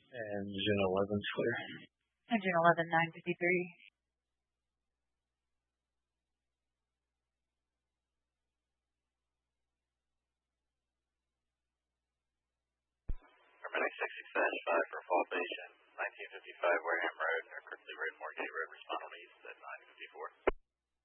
And June 11th clear. And June 11, 9:53. Paramedic 66-5 for fall